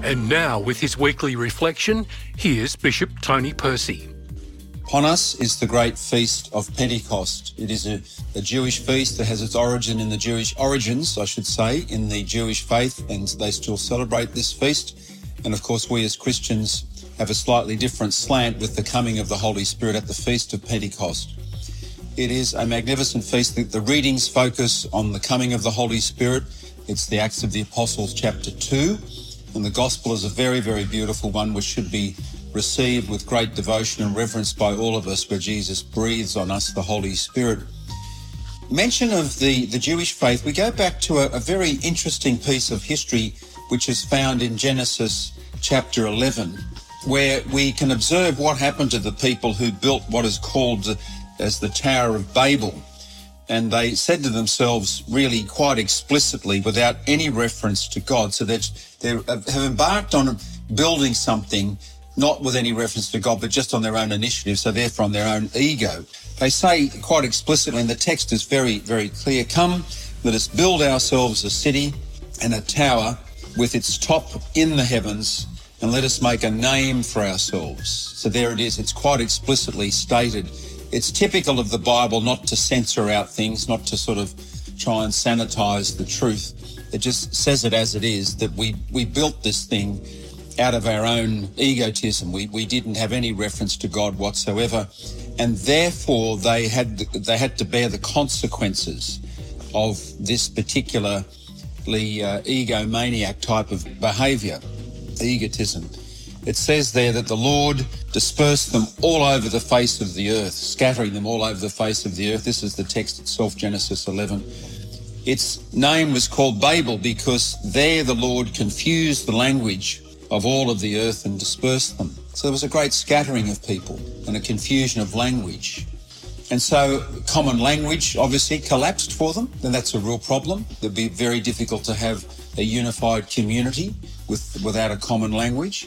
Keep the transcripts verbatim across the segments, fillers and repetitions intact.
And now, with his weekly reflection, here's Bishop Tony Percy. Upon us is the great feast of Pentecost. It is a, a Jewish feast that has its origin in the Jewish origins, I should say, in the Jewish faith, and they still celebrate this feast. And of course, we as Christians have a slightly different slant with the coming of the Holy Spirit at the Feast of Pentecost. It is a magnificent feast. The, the readings focus on the coming of the Holy Spirit. It's the Acts of the Apostles, chapter two. And the gospel is a very, very beautiful one which should be received with great devotion and reverence by all of us, where Jesus breathes on us the Holy Spirit. Mention of the, the Jewish faith, we go back to a, a very interesting piece of history which is found in Genesis chapter eleven, where we can observe what happened to the people who built what is called as the Tower of Babel. And they said to themselves really quite explicitly, without any reference to God, so that they have embarked on building something not with any reference to God, but just on their own initiative, so therefore on their own ego. They say quite explicitly, and the text is very, very clear, "Come, let us build ourselves a city and a tower with its top in the heavens, and let us make a name for ourselves." So there it is. It's quite explicitly stated. It's typical of the Bible not to censor out things, not to sort of try and sanitize the truth. It just says it as it is, that we, we built this thing out of our own egotism. We we didn't have any reference to God whatsoever, and therefore they had they had to bear the consequences of this particularly uh, egomaniac type of behaviour, egotism. It says there that the Lord dispersed them all over the face of the earth, scattering them all over the face of the earth. This is the text itself, Genesis eleven. Its name was called Babel because there the Lord confused the language of all of the earth and dispersed them. So there was a great scattering of people and a confusion of language. And so common language obviously collapsed for them, and that's a real problem. It'd be very difficult to have a unified community with without a common language.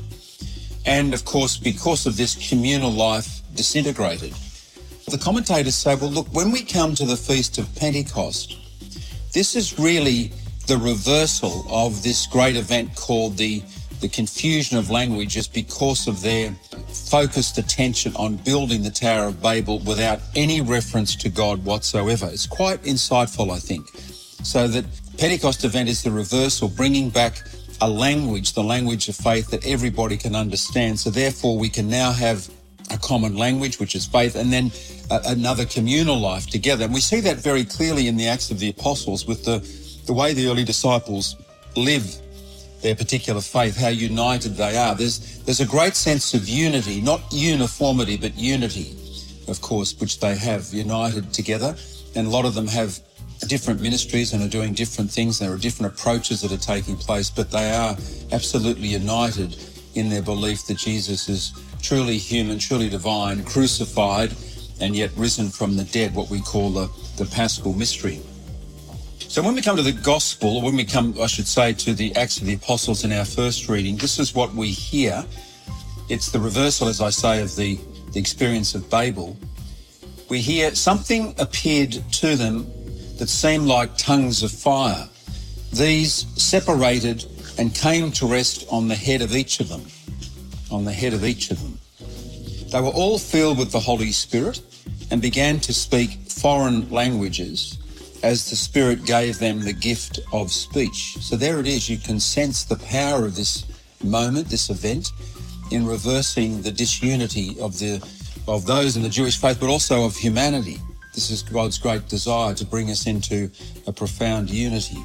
And of course, because of this, communal life disintegrated. The commentators say, well, look, when we come to the Feast of Pentecost, this is really the reversal of this great event called the, the confusion of languages, because of their focused attention on building the Tower of Babel without any reference to God whatsoever. It's quite insightful, I think. So that Pentecost event is the reversal, bringing back a language, the language of faith that everybody can understand. So therefore we can now have a common language, which is faith, and then a, another communal life together. And we see that very clearly in the Acts of the Apostles with the, the way the early disciples live their particular faith, how united they are. There's, there's a great sense of unity, not uniformity, but unity, of course, which they have united together. And a lot of them have different ministries and are doing different things. There are different approaches that are taking place, but they are absolutely united in their belief that Jesus is truly human, truly divine, crucified, and yet risen from the dead, what we call the, the Paschal mystery. So when we come to the gospel, or when we come, I should say, to the Acts of the Apostles in our first reading, this is what we hear. It's the reversal, as I say, of the, the experience of Babel. We hear something appeared to them that seemed like tongues of fire. These separated and came to rest on the head of each of them, on the head of each of them. They were all filled with the Holy Spirit and began to speak foreign languages as the Spirit gave them the gift of speech. So there it is. You can sense the power of this moment, this event, in reversing the disunity of the of those in the Jewish faith, but also of humanity. This is God's great desire to bring us into a profound unity.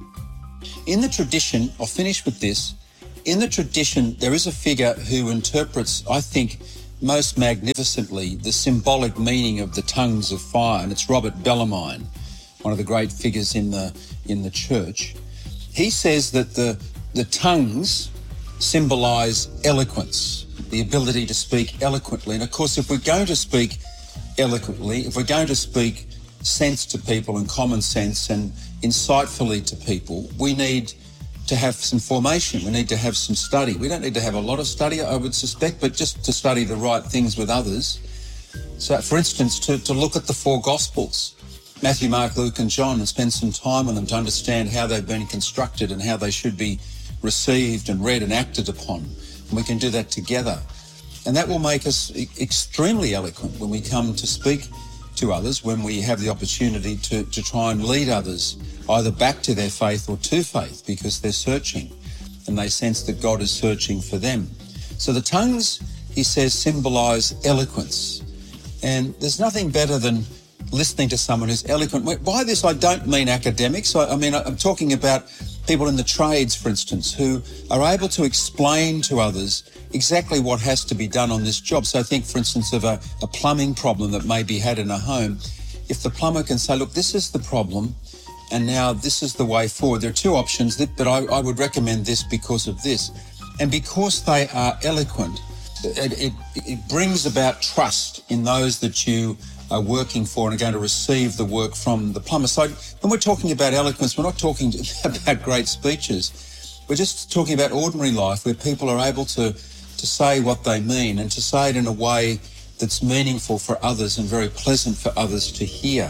In the tradition, I'll finish with this, in the tradition there is a figure who interprets, I think, most magnificently the symbolic meaning of the tongues of fire, and it's Robert Bellarmine, one of the great figures in the in the church. He says that the, the tongues symbolise eloquence, the ability to speak eloquently. And of course, if we're going to speak eloquently, if we're going to speak sense to people and common sense and insightfully to people, we need to have some formation. We need to have some study. We don't need to have a lot of study, I would suspect, but just to study the right things with others. So, for instance, to, to look at the four Gospels, Matthew, Mark, Luke and John, and spend some time on them to understand how they've been constructed and how they should be received and read and acted upon. And we can do that together. And that will make us e- extremely eloquent when we come to speak to others, when we have the opportunity to, to try and lead others either back to their faith or to faith, because they're searching and they sense that God is searching for them. So the tongues, he says, symbolise eloquence. And there's nothing better than listening to someone who's eloquent. By this, I don't mean academics. I, I mean, I'm talking about people in the trades, for instance, who are able to explain to others exactly what has to be done on this job. So think, for instance, of a, a plumbing problem that may be had in a home. If the plumber can say, look, this is the problem, and now this is the way forward. There are two options, that, but I, I would recommend this because of this. And because they are eloquent, it, it, it brings about trust in those that you are working for and are going to receive the work from the plumber. So when we're talking about eloquence, we're not talking about great speeches. We're just talking about ordinary life where people are able to, to say what they mean and to say it in a way that's meaningful for others and very pleasant for others to hear.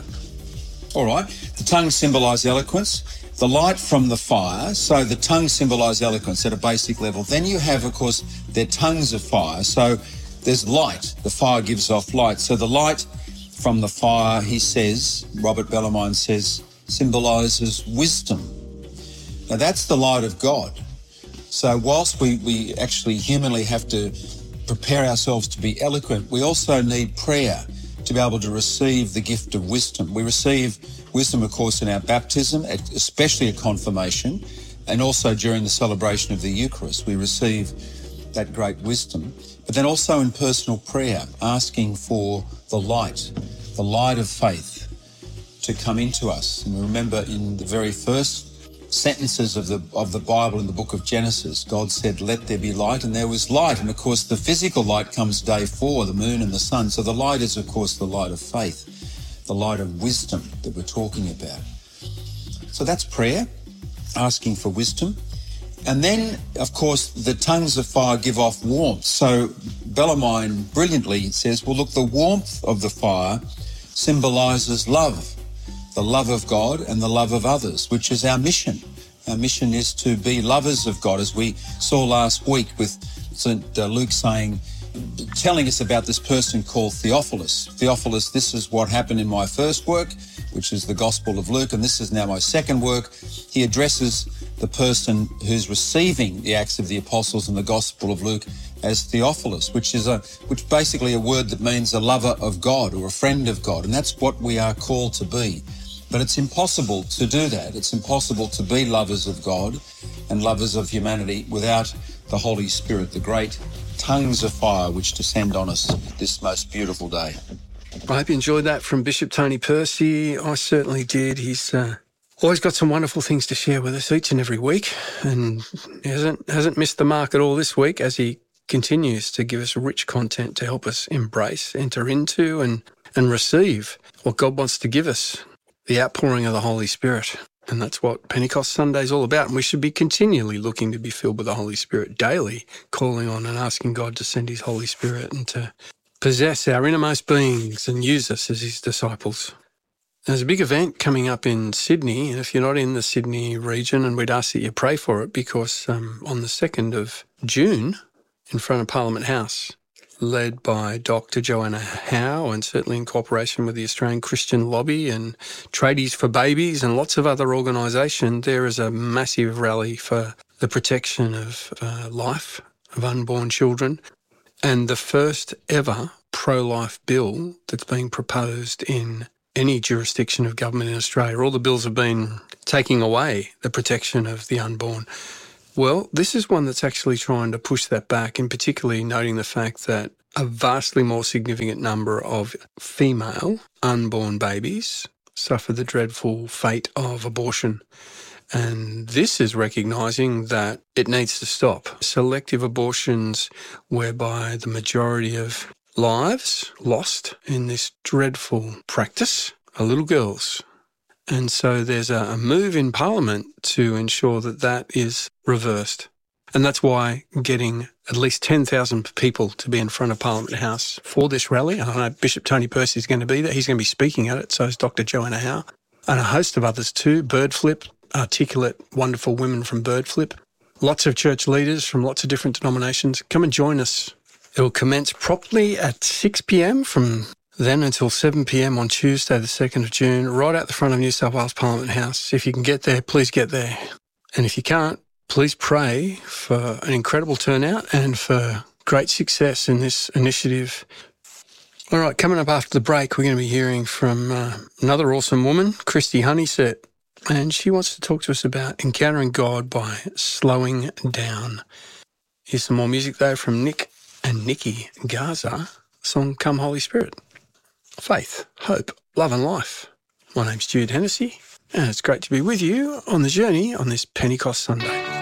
All right, the tongue symbolise eloquence. The light from the fire, so the tongue symbolise eloquence at a basic level. Then you have, of course, their tongues of fire. So there's light. The fire gives off light. So the light from the fire, he says, Robert Bellarmine says, symbolises wisdom. Now that's the light of God. So whilst we, we actually humanly have to prepare ourselves to be eloquent, we also need prayer to be able to receive the gift of wisdom. We receive wisdom, of course, in our baptism, especially at confirmation, and also during the celebration of the Eucharist. We receive that great wisdom. But then also in personal prayer, asking for the light, the light of faith to come into us. And remember, in the very first sentences of the of the Bible in the book of Genesis, God said, let there be light, and there was light. And of course, the physical light comes day four, the moon and the sun. So the light is, of course, the light of faith, the light of wisdom that we're talking about. So that's prayer, asking for wisdom. And then, of course, the tongues of fire give off warmth. So Bellarmine brilliantly says, well, look, the warmth of the fire symbolises love. The love of God and the love of others, which is our mission. Our mission is to be lovers of God, as we saw last week with Saint Luke saying, telling us about this person called Theophilus. Theophilus, this is what happened in my first work, which is the Gospel of Luke, and this is now my second work. He addresses the person who's receiving the Acts of the Apostles and the Gospel of Luke as Theophilus, which is a, which basically a word that means a lover of God or a friend of God, and that's what we are called to be. But it's impossible to do that. It's impossible to be lovers of God and lovers of humanity without the Holy Spirit, the great tongues of fire which descend on us this most beautiful day. I hope you enjoyed that from Bishop Tony Percy. I certainly did. He's uh, always got some wonderful things to share with us each and every week, and he hasn't, hasn't missed the mark at all this week as he continues to give us rich content to help us embrace, enter into and, and receive what God wants to give us. The outpouring of the Holy Spirit. And that's what Pentecost Sunday is all about. And we should be continually looking to be filled with the Holy Spirit daily, calling on and asking God to send his Holy Spirit and to possess our innermost beings and use us as his disciples. There's a big event coming up in Sydney, and if you're not in the Sydney region, and we'd ask that you pray for it, because um, on the second of June, in front of Parliament House, led by Doctor Joanna Howe, and certainly in cooperation with the Australian Christian Lobby and Tradies for Babies and lots of other organisations, there is a massive rally for the protection of uh, life, of unborn children, and the first ever pro-life bill that's being proposed in any jurisdiction of government in Australia. All the bills have been taking away the protection of the unborn. Well, this is one that's actually trying to push that back, and particularly noting the fact that a vastly more significant number of female unborn babies suffer the dreadful fate of abortion. And this is recognising that it needs to stop. Selective abortions whereby the majority of lives lost in this dreadful practice are little girls. And so there's a, a move in Parliament to ensure that that is reversed. And that's why getting at least ten thousand people to be in front of Parliament House for this rally. I know Bishop Tony Percy is going to be there. He's going to be speaking at it. So is Doctor Joanna Howe and a host of others too. Birdflip, articulate, wonderful women from Birdflip. Lots of church leaders from lots of different denominations. Come and join us. It will commence properly at six p.m. from then until seven p.m. on Tuesday, the second of June, right out the front of New South Wales Parliament House. If you can get there, please get there. And if you can't, please pray for an incredible turnout and for great success in this initiative. All right, coming up after the break, we're going to be hearing from uh, another awesome woman, Christy Honeysett, and she wants to talk to us about encountering God by slowing down. Here's some more music, though, from Nick and Nikki Garza, song Come Holy Spirit. Faith, hope, love and life. My name's Jude Hennessy, and it's great to be with you on the journey on this Pentecost Sunday.